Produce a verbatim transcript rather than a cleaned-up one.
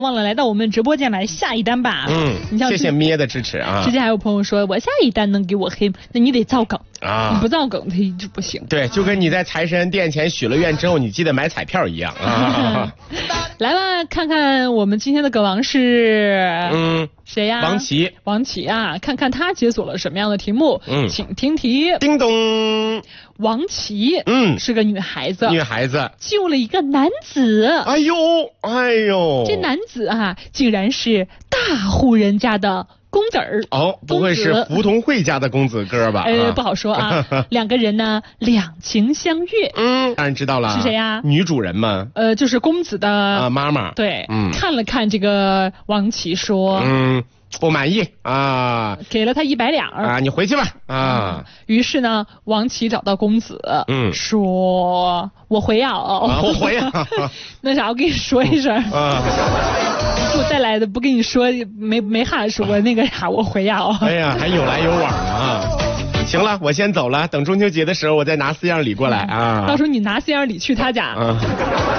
忘了来到我们直播间来下一单吧。 嗯， 你像谢谢咩的支持啊。 之前还有朋友说我下一单能给我黑，那你得造梗啊，你不造梗他就不行。 对，就跟你在财神殿前许了愿之后，你记得买彩票一样啊。 来吧，看看我们今天的梗王是嗯谁呀？ 王琦。 王琦啊，看看他解锁了什么样的题目？嗯，请听题。 叮咚。 王琦，嗯，是个女孩子， 女孩子救了一个男子。 哎呦，哎呦， 这男子啊，竟然是大户人家的公子儿。 哦，不会是胡同会家的公子哥吧？ 呃，不好说啊。两个人呢，两情相悦。 嗯，当然知道了。 是谁呀？ 女主人吗？ 呃，就是公子的啊妈妈。 对，嗯，看了看这个王琦说， 嗯。不满意啊， 给了他一百两啊，你回去吧啊。 于是呢，王琦找到公子，嗯，说我回呀、哦啊，我回呀、啊。 那啥，我跟你说一声啊，我带来的不跟你说，没没哈说那个啥，我回呀、哦。 哎呀，还有来有往啊。行了，我先走了，等中秋节的时候我再拿四样礼过来啊。 到时候你拿四样礼去他家。啊